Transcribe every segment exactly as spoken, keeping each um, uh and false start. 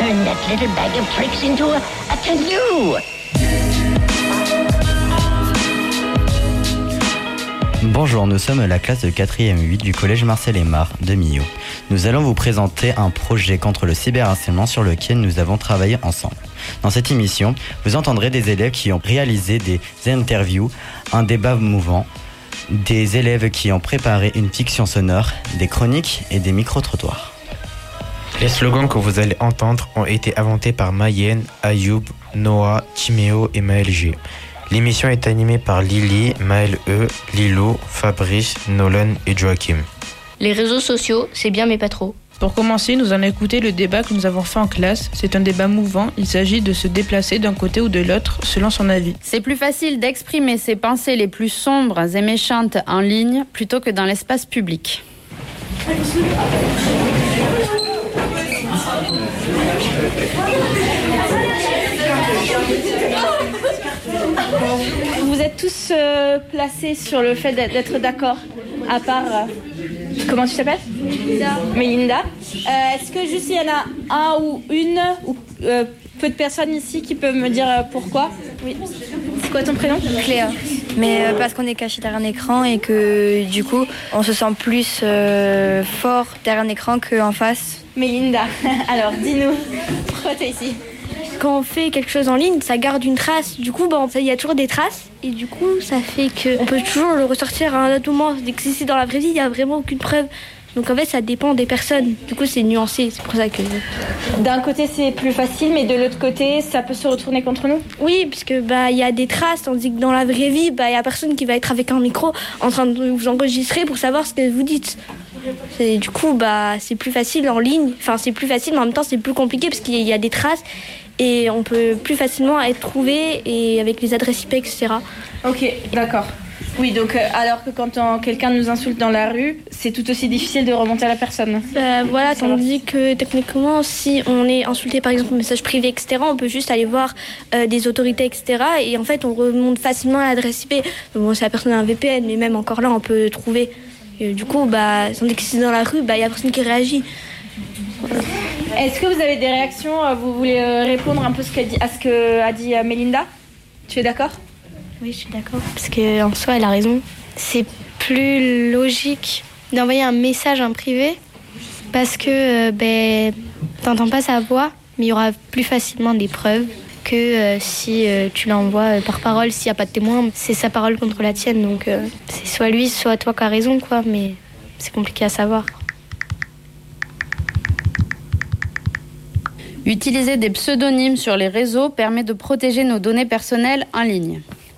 turn that little bag of tricks into a, a canoe. Bonjour, nous sommes la classe de quatrième huit du collège Marcel Aymar de Millau. Nous allons vous présenter un projet contre le cyberharcèlement sur lequel nous avons travaillé ensemble. Dans cette émission, vous entendrez des élèves qui ont réalisé des interviews, un débat mouvant, des élèves qui ont préparé une fiction sonore, des chroniques et des micro-trottoirs. Les slogans que vous allez entendre ont été inventés par Mayenne, Ayoub, Noah, Timéo et Maël G. L'émission est animée par Lily, Maël E, Lilo, Fabrice, Nolan et Joachim. Les réseaux sociaux, c'est bien mais pas trop. Pour commencer, nous allons écouter le débat que nous avons fait en classe. C'est un débat mouvant. Il s'agit de se déplacer d'un côté ou de l'autre selon son avis. C'est plus facile d'exprimer ses pensées les plus sombres et méchantes en ligne plutôt que dans l'espace public. Vous êtes tous euh, placés sur le fait d'être d'accord, à part... Euh, comment tu t'appelles ? Mélinda. Mélinda. Euh, est-ce que juste il y en a un ou une, ou euh, peu de personnes ici qui peuvent me dire euh, pourquoi ? Oui. C'est quoi ton prénom ? Cléa. Mais euh, parce qu'on est caché derrière un écran et que du coup, on se sent plus euh, fort derrière un écran qu'en face. Mélinda, alors dis-nous, pourquoi t'es ici ? Quand on fait quelque chose en ligne, ça garde une trace. Du coup, bon, il y a toujours des traces. Et du coup, ça fait qu'on peut toujours le ressortir à un autre moment. Dès que c'est dans la vraie vie, il n'y a vraiment aucune preuve. Donc en fait, ça dépend des personnes. Du coup, c'est nuancé. C'est pour ça que... D'un côté, c'est plus facile, mais de l'autre côté, ça peut se retourner contre nous ? Oui, puisque bah, y a des traces. Tandis que dans la vraie vie, il bah, n'y a personne qui va être avec un micro en train de vous enregistrer pour savoir ce que vous dites. Et du coup, bah, c'est plus facile en ligne. Enfin, c'est plus facile, mais en même temps, c'est plus compliqué parce qu'il y a des traces. Et on peut plus facilement être trouvé et avec les adresses I P, et cetera. Ok, d'accord. Oui, donc euh, alors que quand on, quelqu'un nous insulte dans la rue, c'est tout aussi difficile de remonter à la personne. Euh, voilà, tandis que techniquement, si on est insulté par exemple en message privé, et cetera, on peut juste aller voir euh, des autorités, et cetera. Et en fait, on remonte facilement à l'adresse I P. Bon, si la personne a un V P N, mais même encore là, on peut trouver. Et du coup, bah, tandis que c'est dans la rue, bah, il n'y a personne qui réagit. Voilà. Est-ce que vous avez des réactions ? Vous voulez répondre un peu à ce qu'a dit Mélinda ? Tu es d'accord ? Oui, je suis d'accord. Parce qu'en soi, elle a raison. C'est plus logique d'envoyer un message en privé parce que euh, ben, t'entends pas sa voix, mais il y aura plus facilement des preuves que euh, si euh, tu l'envoies par parole, s'il n'y a pas de témoin, c'est sa parole contre la tienne. Donc euh, c'est soit lui, soit toi qui as raison, quoi, mais c'est compliqué à savoir. Utiliser des pseudonymes sur les réseaux permet de protéger nos données personnelles en ligne.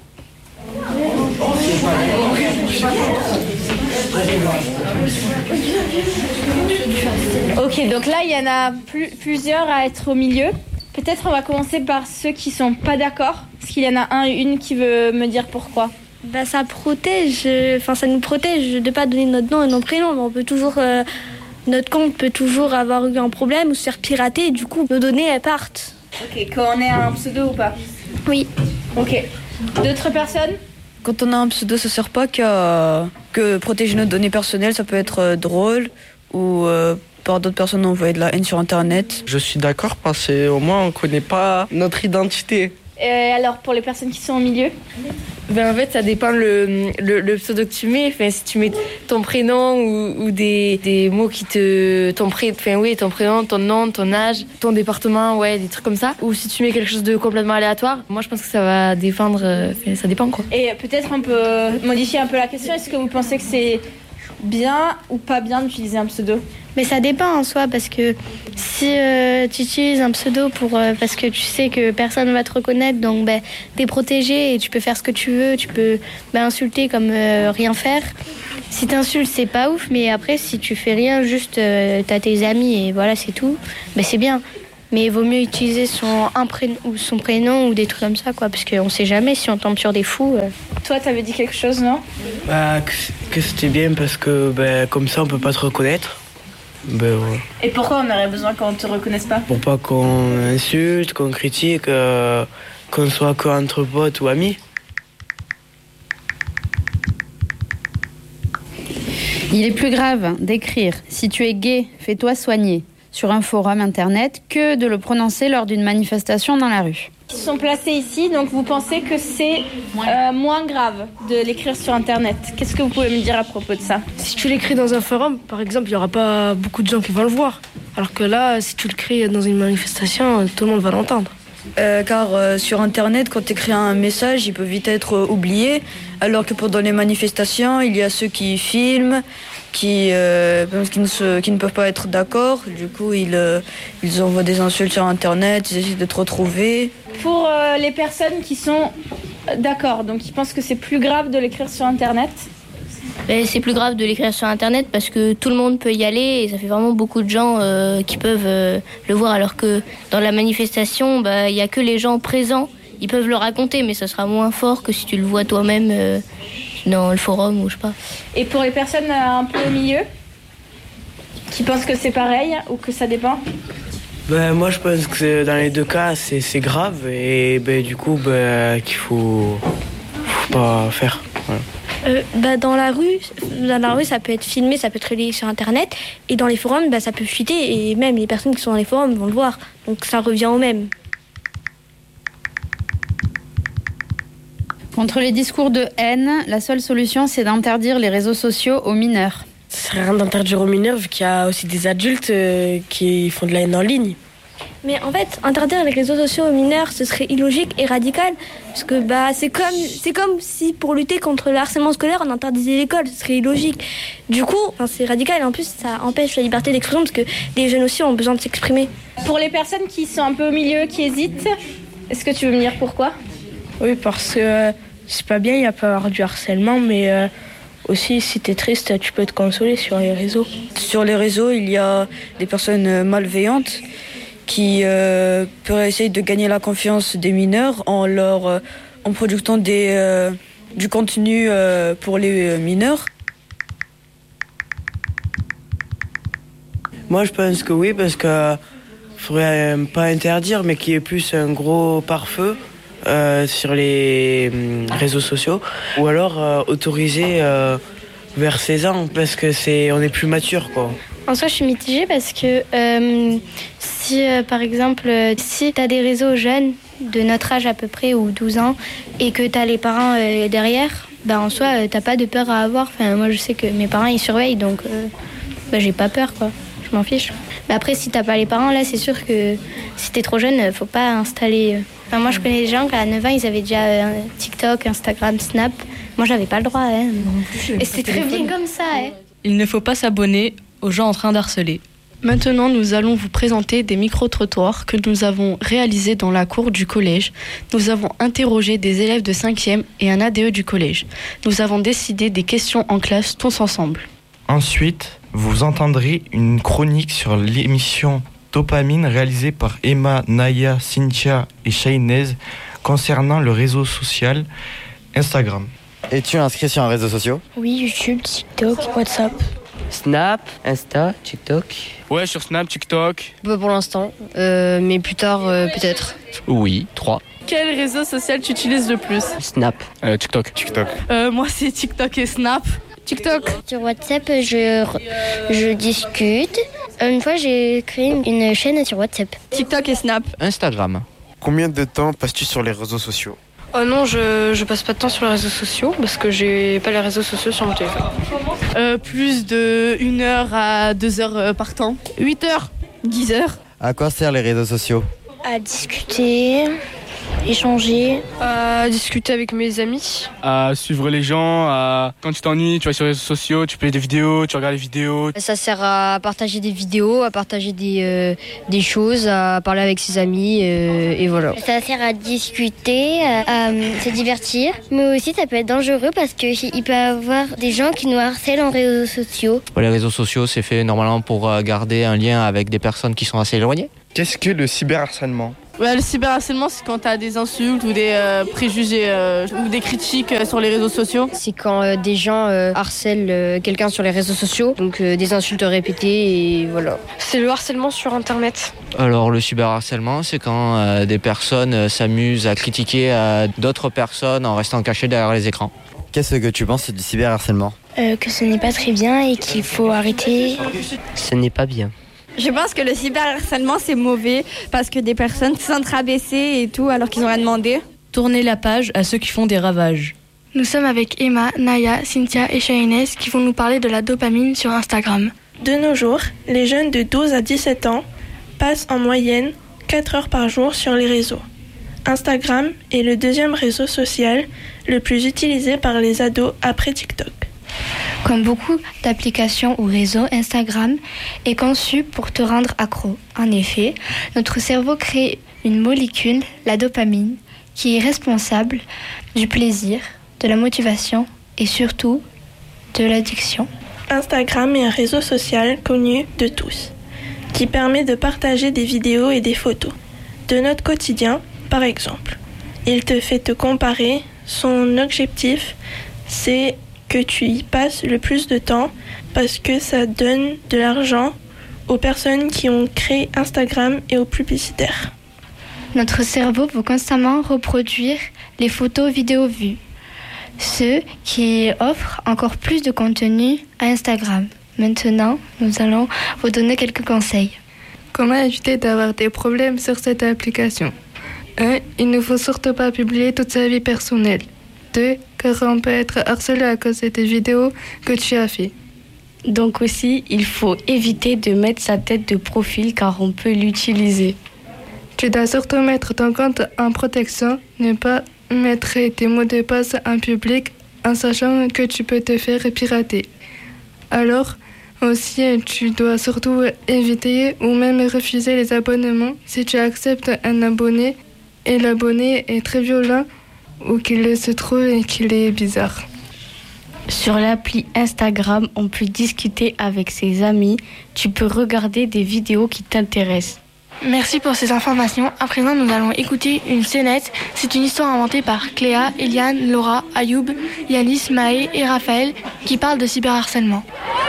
Ok, donc là, il y en a plus, plusieurs à être au milieu. Peut-être on va commencer par ceux qui sont pas d'accord. Est-ce qu'il y en a un, une qui veut me dire pourquoi ? Bah, ça protège, enfin ça nous protège de pas donner notre nom et notre prénom. On peut toujours... Euh... Notre compte peut toujours avoir eu un problème ou se faire pirater et du coup nos données elles partent. Ok, quand on est un pseudo ou pas ? Oui. Ok. D'autres personnes ? Quand on a un pseudo, ça sert pas qu'à que protéger nos données personnelles, ça peut être euh, drôle ou euh, par d'autres personnes envoyer de la haine sur internet. Je suis d'accord parce qu'au moins on connaît pas notre identité. Et alors pour les personnes qui sont au milieu ? Ben en fait, ça dépend le, le, le pseudo que tu mets. Enfin, si tu mets ton prénom ou, ou des, des mots qui te... Ton, pré, enfin, oui, ton prénom, ton nom, ton âge, ton département, ouais, des trucs comme ça. Ou si tu mets quelque chose de complètement aléatoire, moi je pense que ça va défendre... Enfin, ça dépend, quoi. Et peut-être on peut modifier un peu la question. Est-ce que vous pensez que c'est bien ou pas bien d'utiliser un pseudo ? Mais ça dépend en soi parce que si euh, tu utilises un pseudo pour, euh, parce que tu sais que personne ne va te reconnaître, donc ben, t'es protégé et tu peux faire ce que tu veux, tu peux ben, insulter comme euh, rien faire. Si t'insultes, c'est pas ouf, mais après si tu fais rien, juste euh, t'as tes amis et voilà, c'est tout, ben, c'est bien. Mais il vaut mieux utiliser son, un prénom, ou son prénom ou des trucs comme ça, quoi, parce qu'on sait jamais si on tombe sur des fous. Euh. Toi, t'avais dit quelque chose, non ? Bah, que, que c'était bien parce que ben, comme ça on peut pas te reconnaître. Ben, ouais. Et pourquoi on aurait besoin qu'on ne te reconnaisse pas ? Pour pas qu'on insulte, qu'on critique, euh, qu'on soit qu'entre potes ou amis. Il est plus grave d'écrire « Si tu es gay, fais-toi soigner ». sur un forum internet que de le prononcer lors d'une manifestation dans la rue. Ils sont placés ici, donc vous pensez que c'est euh, moins grave de l'écrire sur internet. Qu'est-ce que vous pouvez me dire à propos de ça? Si tu l'écris dans un forum, par exemple, il n'y aura pas beaucoup de gens qui vont le voir. Alors que là, si tu l'écris dans une manifestation, tout le monde va l'entendre. Euh, car euh, sur internet, quand tu écris un message, il peut vite être euh, oublié. Alors que pendant les manifestations, il y a ceux qui filment, qui, euh, qui, ne, se, qui ne peuvent pas être d'accord. Du coup, ils, euh, ils envoient des insultes sur internet, ils essaient de te retrouver. Pour euh, les personnes qui sont d'accord, donc ils pensent que c'est plus grave de l'écrire sur internet. Ben, c'est plus grave de l'écrire sur internet parce que tout le monde peut y aller et ça fait vraiment beaucoup de gens euh, qui peuvent euh, le voir, alors que dans la manifestation, il bah, n'y a que les gens présents, ils peuvent le raconter, mais ça sera moins fort que si tu le vois toi-même euh, dans le forum ou je sais pas. Et pour les personnes euh, un peu au milieu, qui pensent que c'est pareil ou que ça dépend? Ben, moi je pense que dans les deux cas c'est, c'est grave et ben, du coup ben, qu'il faut, faut pas faire. Voilà. Euh, bah, dans la rue, dans la rue, ça peut être filmé, ça peut être relayé sur internet, et dans les forums, bah, ça peut fuiter, et même les personnes qui sont dans les forums vont le voir. Donc ça revient au même. Contre les discours de haine, la seule solution, c'est d'interdire les réseaux sociaux aux mineurs. Ça serait rien d'interdire aux mineurs, vu qu'il y a aussi des adultes euh, qui font de la haine en ligne. Mais en fait, interdire les réseaux sociaux aux mineurs, ce serait illogique et radical. Parce que bah, c'est comme, c'est comme si pour lutter contre le harcèlement scolaire, on interdisait l'école. Ce serait illogique. Du coup, enfin, c'est radical et en plus, ça empêche la liberté d'expression parce que les jeunes aussi ont besoin de s'exprimer. Pour les personnes qui sont un peu au milieu, qui hésitent, est-ce que tu veux me dire pourquoi? Oui, parce que euh, c'est pas bien, il y a pas avoir du harcèlement, mais euh, aussi, si t'es triste, tu peux te consoler sur les réseaux. Sur les réseaux, il y a des personnes malveillantes qui euh, peuvent essayer de gagner la confiance des mineurs en leur euh, en produisant des, euh, du contenu euh, pour les mineurs. Moi je pense que oui, parce que faudrait euh, pas interdire, mais qu'il y ait plus un gros pare-feu euh, sur les euh, réseaux sociaux, ou alors euh, autoriser euh, vers seize ans, parce que c'est on est plus mature quoi. En soi, je suis mitigée parce que euh, si, euh, par exemple, euh, si tu as des réseaux jeunes de notre âge à peu près, ou douze ans, et que tu as les parents euh, derrière, bah, en soi, euh, t'as pas de peur à avoir. Enfin, moi, je sais que mes parents, ils surveillent, donc euh, bah, j'ai pas peur, quoi. Je m'en fiche. Mais après, si t'as pas les parents, là, c'est sûr que si t'es trop jeune, faut pas installer... Euh... Enfin, moi, je connais des gens qui, à neuf ans, ils avaient déjà euh, TikTok, Instagram, Snap. Moi, j'avais pas le droit, hein. Et c'était très bien comme ça, hein. Il ne faut pas s'abonner aux gens en train d'harceler. Maintenant, nous allons vous présenter des micro-trottoirs que nous avons réalisés dans la cour du collège. Nous avons interrogé des élèves de cinquième et un A D E du collège. Nous avons décidé des questions en classe tous ensemble. Ensuite, vous entendrez une chronique sur l'émission Dopamine réalisée par Emma, Naya, Cynthia et Shainez concernant le réseau social Instagram. Es-tu inscrit sur un réseau social? Oui, YouTube, TikTok, WhatsApp. Snap, Insta, TikTok. Ouais, sur Snap, TikTok. Pas pour l'instant, euh, mais plus tard euh, peut-être. Oui, trois. Quel réseau social tu utilises le plus? Snap. Euh, TikTok. TikTok. Euh, moi, c'est TikTok et Snap. TikTok. Sur WhatsApp, je, je discute. Une fois, j'ai créé une chaîne sur WhatsApp. TikTok et Snap. Instagram. Combien de temps passes-tu sur les réseaux sociaux? Oh non, je, je passe pas de temps sur les réseaux sociaux parce que j'ai pas les réseaux sociaux sur mon téléphone. Euh, plus de une heure à deux heures euh, par temps. huit heures, dix heures. À quoi servent les réseaux sociaux? À discuter, échanger. À discuter avec mes amis. À suivre les gens, à... quand tu t'ennuies, tu vas sur les réseaux sociaux, tu plais des vidéos, tu regardes les vidéos. Ça sert à partager des vidéos, à partager des, euh, des choses, à parler avec ses amis, euh, et voilà. Ça sert à discuter, à, à se divertir, mais aussi ça peut être dangereux parce qu'il peut y avoir des gens qui nous harcèlent en réseaux sociaux. Les réseaux sociaux, c'est fait normalement pour garder un lien avec des personnes qui sont assez éloignées. Qu'est-ce que le cyberharcèlement? Ouais, le cyberharcèlement, c'est quand t'as des insultes ou des euh, préjugés euh, ou des critiques euh, sur les réseaux sociaux. C'est quand euh, des gens euh, harcèlent euh, quelqu'un sur les réseaux sociaux, donc euh, des insultes répétées et voilà. C'est le harcèlement sur Internet. Alors le cyberharcèlement, c'est quand euh, des personnes euh, s'amusent à critiquer euh, d'autres personnes en restant cachées derrière les écrans. Qu'est-ce que tu penses du cyberharcèlement? euh, Que ce n'est pas très bien et qu'il faut arrêter. Ce n'est pas bien. Je pense que le cyberharcèlement, c'est mauvais parce que des personnes se sentent rabaissées et tout alors qu'ils n'ont rien demandé. Tournez la page à ceux qui font des ravages. Nous sommes avec Emma, Naya, Cynthia et Shahinez qui vont nous parler de la dopamine sur Instagram. De nos jours, les jeunes de douze à dix-sept ans passent en moyenne quatre heures par jour sur les réseaux. Instagram est le deuxième réseau social le plus utilisé par les ados après TikTok. Comme beaucoup d'applications ou réseaux, Instagram est conçu pour te rendre accro. En effet, notre cerveau crée une molécule, la dopamine, qui est responsable du plaisir, de la motivation et surtout de l'addiction. Instagram est un réseau social connu de tous, qui permet de partager des vidéos et des photos de notre quotidien, par exemple. Il te fait te comparer. Son objectif, c'est que tu y passes le plus de temps parce que ça donne de l'argent aux personnes qui ont créé Instagram et aux publicitaires. Notre cerveau veut constamment reproduire les photos vidéos vues, ce qui offre encore plus de contenu à Instagram. Maintenant, nous allons vous donner quelques conseils. Comment éviter d'avoir des problèmes sur cette application? un. Il ne faut surtout pas publier toute sa vie personnelle. deux. Car on peut être harcelé à cause de tes vidéos que tu as fait. Donc aussi, il faut éviter de mettre sa tête de profil car on peut l'utiliser. Tu dois surtout mettre ton compte en protection, ne pas mettre tes mots de passe en public en sachant que tu peux te faire pirater. Alors, aussi, tu dois surtout éviter ou même refuser les abonnements si tu acceptes un abonné et l'abonné est très violent ou qu'il se trouve et qu'il est bizarre. Sur l'appli Instagram, on peut discuter avec ses amis. Tu peux regarder des vidéos qui t'intéressent. Merci pour ces informations. À présent, nous allons écouter une scénette. C'est une histoire inventée par Cléa, Eliane, Laura, Ayoub, Yanis, Maë et Raphaël qui parle de cyberharcèlement.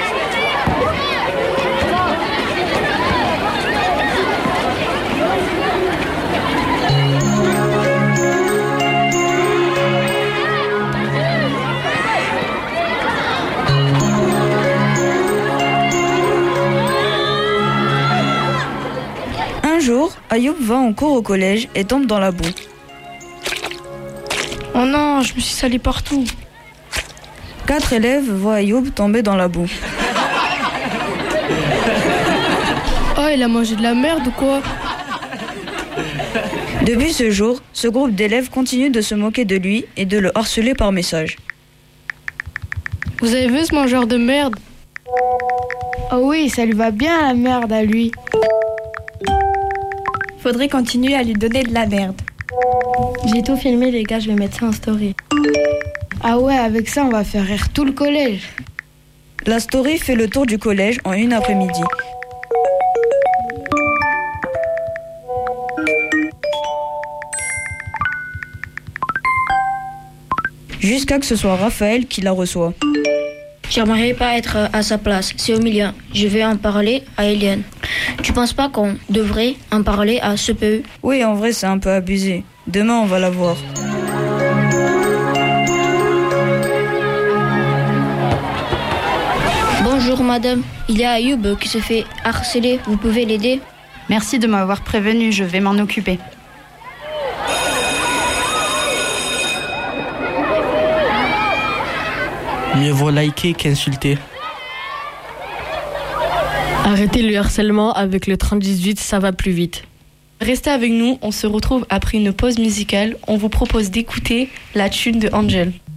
Un jour, Ayoub va en cours au collège et tombe dans la boue. Oh non, je me suis sali partout. Quatre élèves voient Ayoub tomber dans la boue. Oh, il a mangé de la merde ou quoi? Depuis ce jour, ce groupe d'élèves continue de se moquer de lui et de le harceler par message. Vous avez vu ce mangeur de merde? Oh oui, ça lui va bien la merde à lui. Faudrait continuer à lui donner de la merde. J'ai tout filmé les gars, je vais mettre ça en story. Ah ouais, avec ça on va faire rire tout le collège. La story fait le tour du collège en une après-midi. Jusqu'à que ce soit Raphaël qui la reçoit. J'aimerais pas être à sa place, c'est au milieu. Je vais en parler à Eliane. Tu penses pas qu'on devrait en parler à C P E? Oui, en vrai, c'est un peu abusé. Demain, on va la voir. Bonjour madame, il y a Ayoub qui se fait harceler, vous pouvez l'aider? Merci de m'avoir prévenu, je vais m'en occuper. Mieux vaut liker qu'insulter. Arrêtez le harcèlement avec le trente dix-huit, ça va plus vite. Restez avec nous, on se retrouve après une pause musicale. On vous propose d'écouter La Thune de Angel.